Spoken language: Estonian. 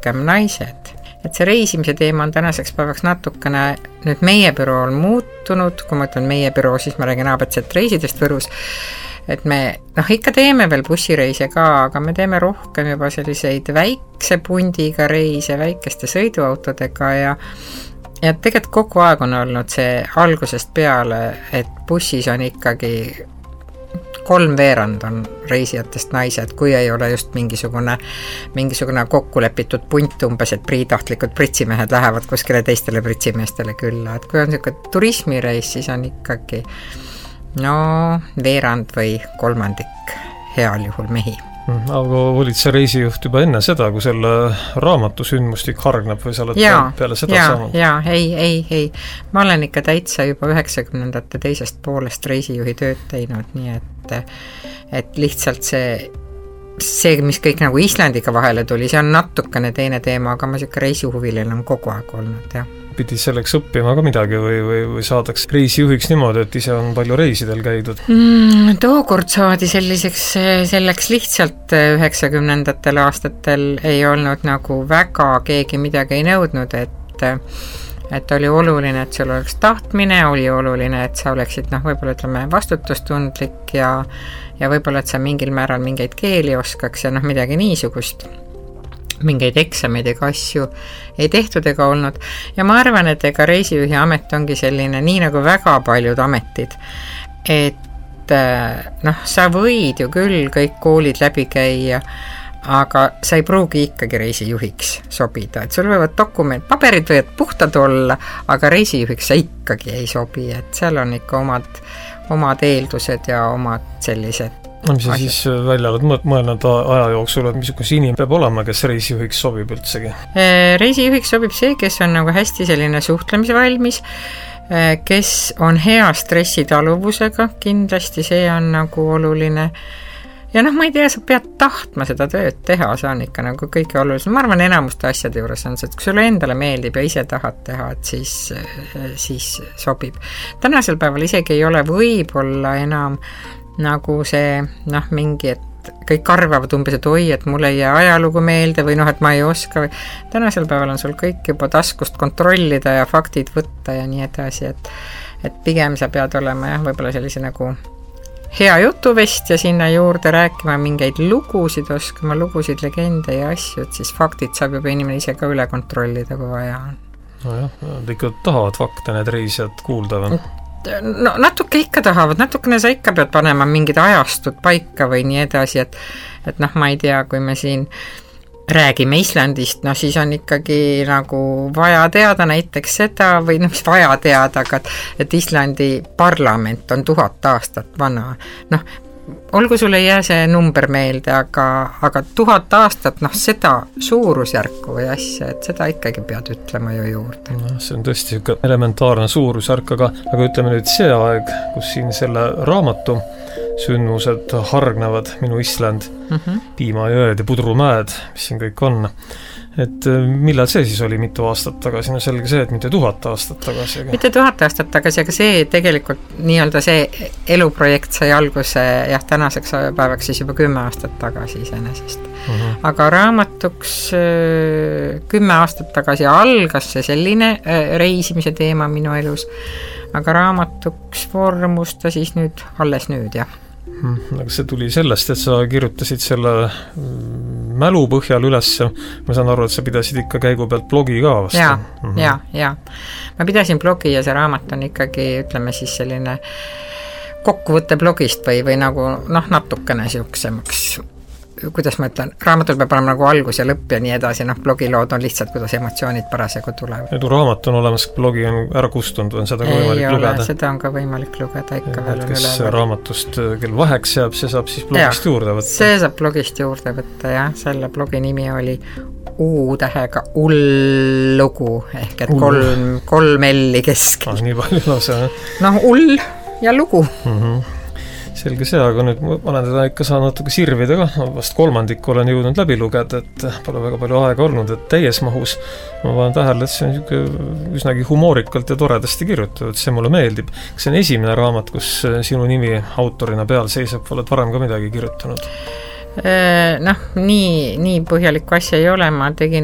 rohkem naised. Et see reisimise teema on tänaseks päevaks natukene nüüd meie bürool muutunud, kui ma ütlen meie büroo, siis ma räägin ABC reisidest Võrus, et me ikka teeme veel bussireise ka, aga me teeme rohkem juba selliseid väikse pundiga reise, väikeste sõiduautodega ja tegelikult kogu aeg on olnud see algusest peale, et bussis on ikkagi 3/4 on reisijatest naised, kui ei ole just mingisugune kokkulepitud punt umbes, et priitahtlikud pritsimehed lähevad kuskile teistele pritsimeestele külla, et kui on niisugune turismireis, siis on ikkagi 1/4 või 1/3 heal juhul mehi. Aga olid see reisijuht juba enne seda, kui selle raamatu sündmustik hargneb või sa oled peale seda saanud? Ei. Ma olen ikka täitsa juba 90ndate teisest poolest reisijuhi tööd teinud, nii et lihtsalt see, mis kõik nagu Islandiga vahele tuli, see on natukene teine teema, aga ma siuke reisihuviline on kogu aeg olnud, jah. Pidi selleks õppima ka midagi või saadaks reisijuhiks niimoodi, et ise on palju reisidel käidud? Tookord saadi selleks lihtsalt 90ndatel aastatel ei olnud nagu väga keegi midagi ei nõudnud, et oli oluline, et sul oleks tahtmine, oli oluline, et sa oleksid võib-olla vastutustundlik ja võib-olla, et sa mingil määral mingeid keeli oskaks ja midagi niisugust. Mingeid eksameid ega asju ei tehtud ega olnud. Ja ma arvan, et ega reisijuhi amet ongi selline, nii nagu väga paljud ametid, et sa võid ju küll kõik koolid läbi käia, aga sa ei pruugi ikkagi reisijuhiks sobida, et sul võivad paberid võivad puhtad olla, aga reisijuhiks sa ikkagi ei sobi, et seal on ikka omad eeldused ja omad sellised mis sa siis välja oled mõelnud aja jooksul, et missugune inimene peab olema, kes reisijuhiks sobib üldsegi? Reisijuhiks sobib see, kes on nagu hästi selline suhtlemise valmis, kes on hea stressitaluvusega, kindlasti see on nagu oluline. Ja ma ei tea, sa pead tahtma seda tööd teha, see on ikka nagu kõige olulisem. Ma arvan, enamuste asjade juures on see, et kui sulle endale meeldib ja ise tahad teha, et siis sobib. Tänasel päeval isegi ei ole võib-olla enam nagu see, mingi, et kõik arvavad umbes, et oi, et mulle ei jää ajalugu meelde või et ma ei oska. Tänasel päeval on sul kõik juba taskust kontrollida ja faktid võtta ja nii edasi, et pigem sa pead olema võib-olla sellise nagu hea jutuvest ja sinna juurde rääkima mingeid lugusid, oskama lugusid, legende ja asju, et siis faktid saab juba inimene ise ka üle kontrollida, kui vaja on. Nojah, nad ikka tahavad fakte need reisijad kuulda või? Natuke ikka tahavad, natukene sa ikka pead panema mingid ajastud paika või nii edasi, et ma ei tea, kui me siin räägime Islandist, siis on ikkagi nagu vaja teada näiteks seda või mis vaja teada, aga et Islandi parlament on 1000 aastat vana. Olgu sul ei jää see number meelde, aga 1000 aastat, seda suurusjärku või asja, et seda ikkagi pead ütlema ju juurde. See on tõesti elementaarne suurusjärk, aga ütleme nüüd see aeg, kus siin selle raamatu sündmused hargnevad, Minu Island, Piimajõed ja Pudrumäed, mis siin kõik on. Et millal see siis oli mitu aastat tagasi? Selge see, et mitte 1000 aastat tagasi. Mitte 1000 aastat tagasi, aga see tegelikult nii-öelda see eluprojekt sai alguse tänaseks päevaks siis juba 10 aastat tagasi iseenesest. Aga raamatuks 10 aastat tagasi algas see selline reisimise teema minu elus, aga raamatuks vormus ta siis alles nüüd, jah. Aga see tuli sellest, et sa kirjutasid selle mälu põhjal üles. Ma saan aru, et sa pidasid ikka käigu pealt blogi ka vastu. Ja. Ma pidasin blogi ja see raamat on ikkagi, ütleme siis selline kokkuvõtte blogist või nagu natukene siuksemaks, kuidas ma ütlen, raamatul peab olema nagu algus ja lõpp ja nii edasi, blogilood on lihtsalt, kuidas emotsioonid parasjagu tulevad. Edu raamat on olemas, blogi on ära kustunud, on seda ka võimalik lugeda? Seda on ka võimalik lugeda ikka veel üle. Kes raamatust kel vaheks jääb, see saab siis blogist juurde võtta? See saab blogist juurde võtta, jah. Selle blogi nimi oli U-tähega Ull-lugu, ehk et 3 L-i keskel. Nii palju lause, Ull ja lugu. Selge see, aga nüüd ma olen teda ikka saanud natuke sirvida ka, vast 3 olen jõudnud läbi lugeda, et pole väga palju aega olnud, et täies mahus ma vajan tähele, et see on üsnagi humoorikalt ja toredasti kirjutatud, et see mulle meeldib. Kas see on esimene raamat, kus sinu nimi autorina peal seisab, oled varem ka midagi kirjutanud? Nii põhjalikku asja ei ole, ma tegin